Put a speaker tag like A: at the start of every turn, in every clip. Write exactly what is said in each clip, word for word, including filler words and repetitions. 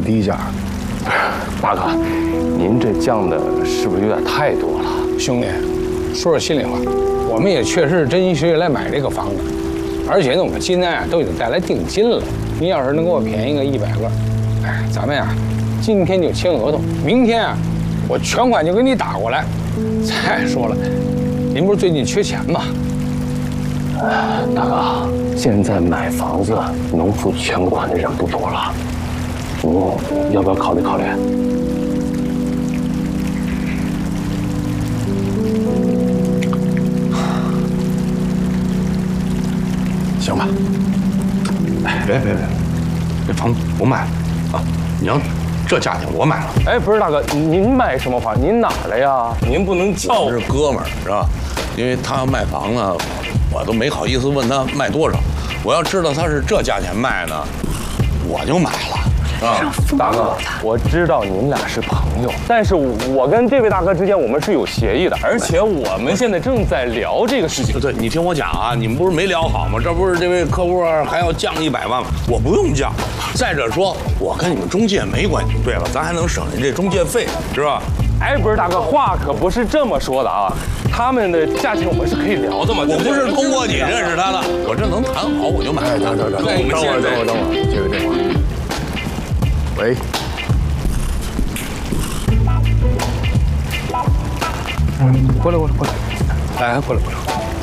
A: 低价。
B: 大哥，您这降的是不是有点太多了？
A: 兄弟，说说心里话，我们也确实是真心实意来买这个房子，而且呢，我今天啊都已经带来定金了。您要是能给我便宜个一百个，哎，咱们呀，今天就签合同，明天啊，我全款就给你打过来。再说了，您不是最近缺钱吗？
B: 大哥，现在买房子能付全款的人不多了，你要不要考虑考虑？
C: 行吧。哎，别别别，这房子我买了啊！你要这价钱我买了。
B: 哎，不是大哥，您买什么房？您哪来呀？您不能叫
D: 我是哥们儿是吧？因为他要卖房呢，我都没好意思问他卖多少。我要知道他是这价钱卖呢，我就买了。啊，
B: 大哥，我知道您俩是朋友，但是我跟这位大哥之间我们是有协议的，而且我们现在正在聊这个事情。
D: 对，你听我讲啊，你们不是没聊好吗？这不是这位客户还要降一百万吗？我不用降。再者说，我跟你们中介没关系。对了，咱还能省人这中介费，是吧？
B: 哎，不是大哥，话可不是这么说的啊。他们的价钱我们是可以聊的嘛。
D: 我不是通过你认识他的，我这能谈好我就买。
A: 哎，等等等，等会儿等会儿等会儿等会儿，接个电话。喂。嗯，过来过来过来，哎，过来过来。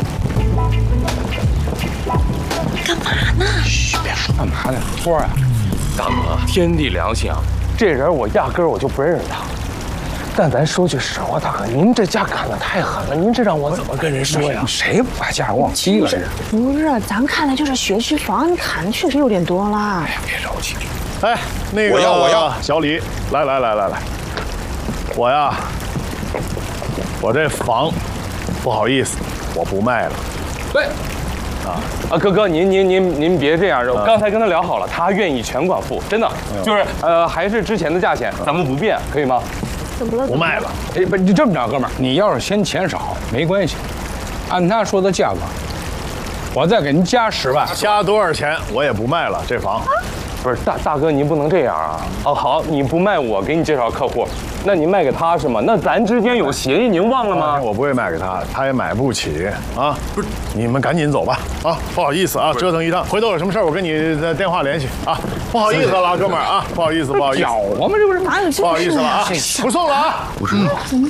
E: 干嘛呢？
A: 嘘，别说干嘛呢？托啊，
B: 大哥，天地良心啊，这人我压根儿我就不认识他。但咱说句实话，大哥，您这价砍得太狠了，您这让我怎么跟人说呀？
A: 谁不把价往低了？
E: 不是，咱看的就是学区房，你砍的确实有点多了。
A: 哎呀，别着急。
F: 哎，那个
D: 我要我要
F: 小李，来来来来来，我呀，我这房不好意思，我不卖了。
B: 对。啊啊，哥哥，您您您您别这样，刚才跟他聊好了，他愿意全款付，真的，就是呃还是之前的价钱，咱们不变，可以吗？
E: 怎么了？
F: 不卖了。
A: 哎，不，你这么着，哥们儿，你要是嫌钱少没关系，按他说的价格，我再给您加十万，
F: 加多少钱我也不卖了这房。
B: 不是大大哥，您不能这样啊！哦，好，你不卖我给你介绍客户，那你卖给他是吗？那咱之间有协议，您忘了吗？
F: 我不会卖给他，他也买不起啊！不是，你们赶紧走吧！啊，不好意思啊，折腾一趟，回头有什么事儿我跟你在电话联系啊！不好意思了，哥们儿啊，不好意思，不好意思，
A: 搅和吗？这不是？
E: 哪有这
F: 不好意思了啊，不送了啊！
D: 不是，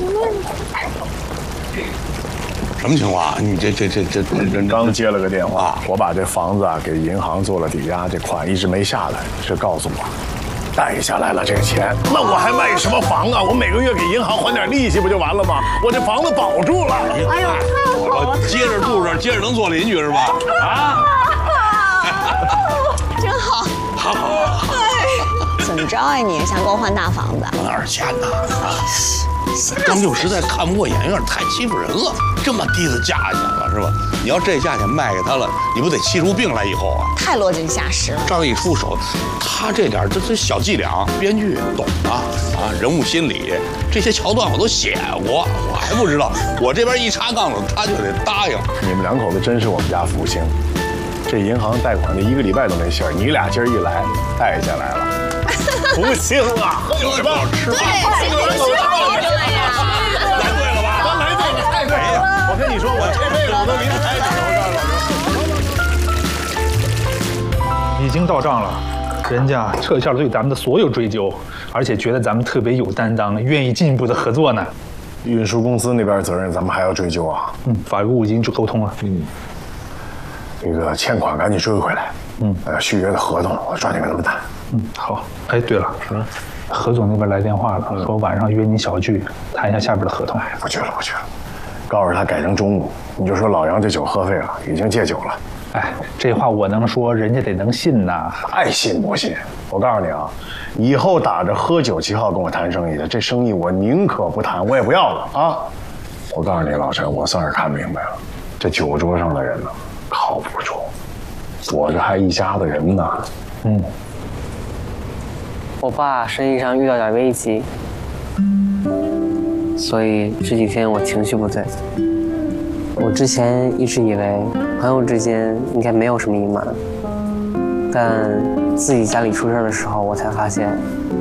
D: 什么情况？你这这这这这
F: 刚接了个电话，我把这房子啊给银行做了抵押，这款一直没下来，是告诉我贷下来了这个钱，那我还卖什么房啊？我每个月给银行还点利息不就完了吗？我这房子保住了。
E: 哎呦，太好了！
D: 接着住这，接着能做邻居是吧？啊，
E: 真好。
D: 好好好。
E: 怎么着啊你？想给我换大房子？
D: 哪儿钱呢？刚就实在看不过眼，有点太欺负人了。这么低的价钱了是吧？你要这价钱卖给他了，你不得气出病来以后啊？
E: 太落井下石了。
D: 仗义出手，他这点这这小伎俩，编剧懂啊啊，人物心理这些桥段我都写过，我还不知道。我这边一插杠子，他就得答应。
F: 你们两口子真是我们家福星，这银行贷款这一个礼拜都没信儿，你俩今儿一来贷下来了，福星啊！
D: 有什么好吃饭？
E: 对，今天需要你了呀。
D: 来对了吧？
F: 咱来对了，太对了！我跟你说，我这辈子我都离不开
G: 已经到账了，人家撤销了对咱们的所有追究，而且觉得咱们特别有担当，愿意进一步的合作呢。
F: 运输公司那边责任咱们还要追究啊。
G: 嗯，法务已经沟通了。
F: 嗯，那个欠款赶紧追回来。嗯，呃，续约的合同我抓紧跟他们谈。
G: 嗯，好。哎，对了，何总那边来电话了，说晚上约你小聚谈一下下边的合同。
F: 不去了，不去了，告诉他改成中午。你就说老杨这酒喝废了，已经戒酒了。
G: 哎，这话我能说，人家得能信呐。
F: 爱信不信？我告诉你啊，以后打着喝酒旗号跟我谈生意的，这生意我宁可不谈，我也不要了啊！我告诉你，老陈，我算是看明白了，这酒桌上的人呢，靠不住，我这还一家子人呢。
G: 嗯，
H: 我爸生意上遇到点危机，所以这几天我情绪不对。我之前一直以为朋友之间应该没有什么隐瞒，但自己家里出事的时候，我才发现